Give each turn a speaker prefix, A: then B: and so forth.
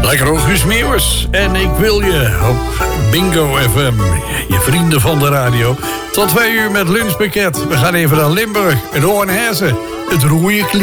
A: Lekker hoor, Guus Meeuwis. En ik wil je op Bingo FM, je vrienden van de radio. Tot 2 uur met lunchpakket. We gaan even naar Limburg, het Hoornhessen, het Roeienklier.